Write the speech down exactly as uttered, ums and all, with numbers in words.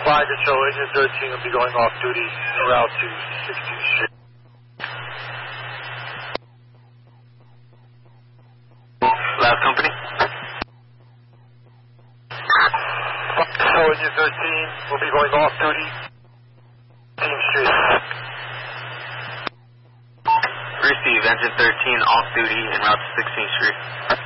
Fire Control, Engine thirteen will be going off duty en route to sixteenth Street. Last company? Fire Control, Engine thirteen will be going off duty sixteenth Street. Receive, Engine thirteen off duty en route to sixteenth Street.